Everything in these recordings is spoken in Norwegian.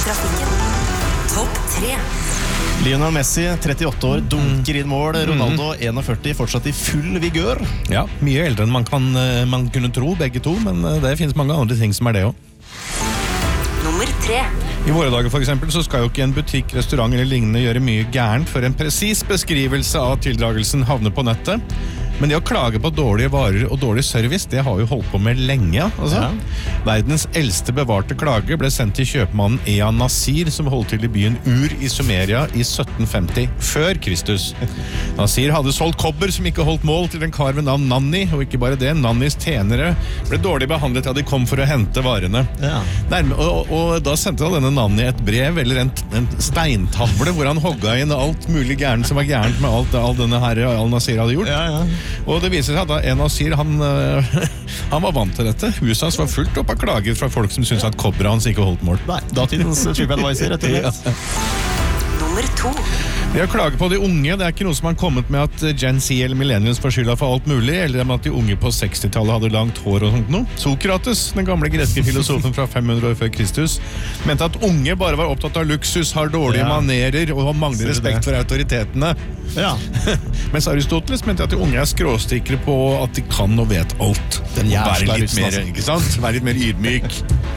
trafikken. Topp 3. Lionel Messi, 38 år, dunker inn mål. Ronaldo, 41, fortsatt i full vigør. Ja, mye eldre enn man kunne tro, begge to, men det finnes mange andre ting som det også. Nummer 3. I våre dager for eksempel så skal jo ikke en butikk, restaurant eller lignende gjøre mye gærent for en presis beskrivelse av tildragelsen havner på nettet. Men det å klage på dårlige varer og dårlig service, det har vi holdt på med lenge. Altså. Ja. Verdens eldste bevarte klage ble sendt til kjøpmannen Ea Nasir, som holdt til i byen Ur i Sumeria i 1750, før Kristus. Nasir hadde solgt kobber som ikke holdt mål til en kar ved navn Nanni, og ikke bare det, Nannis tjenere ble dårlig behandlet da de kom for å hente varene. Ja. Og da sendte han denne Nanni et brev, eller en steintavle, hvor han hogga inn alt mulig gærent som var gærent med alt denne her Al-Nasir hadde gjort. Ja. Og det viser seg at Ea Nasir, han var vant til dette. Huset hans var fullt opp av klager fra folk som syntes at kobberet hans ikke holdt mål. Nei, datidens TripAdvisor, rett og slett. Nummer 2. Det å klage på de unge, det er ikke noe som har kommet med at Gen Z eller millennials får skylda for alt mulig, eller med at de unge på 60-tallet hadde langt hår og sånt noe. Sokrates, den gamle greske filosofen fra 500 år før Kristus, mente at unge bare var opptatt av luksus, har dårlige manerer og mangler respekt for autoritetene. Ja. Mens Aristoteles mente at de unge er skråstikkere på at de kan og vet alt. Den være litt mer, ikke sant? Være litt mer ydmyk.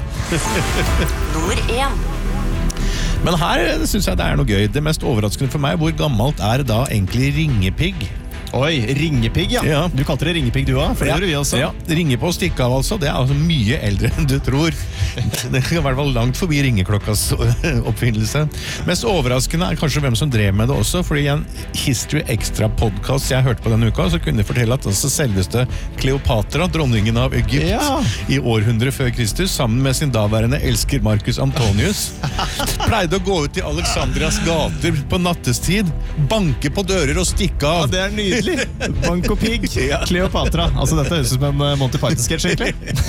Nummer 1. Men her synes jeg det er noe gøy. Det mest overraskende for meg, hvor gammelt er da egentlig ringepigg? Oi, ringepigg, ja. Du kalte det ringepigg du også, for det gjør vi også. Ja, ringe på og stikke av altså, det er altså mye eldre enn du tror. Det er i hvert fall langt forbi ringeklokkas oppfinnelse. Mest overraskende er kanskje hvem som drev med det også, fordi i en History Extra podcast jeg hørte på denne uka, så kunne de fortelle at altså selveste Kleopatra, dronningen av Egypt, i århundre før Kristus, sammen med sin daværende elsker Marcus Antonius, pleide å gå ut i Alexandrias gater på nattestid, banke på dører og stikke av. Ja, det er nydelig. Bank og pigg, Kleopatra. Altså dette høres ut som en Monty Python-sketsj egentlig.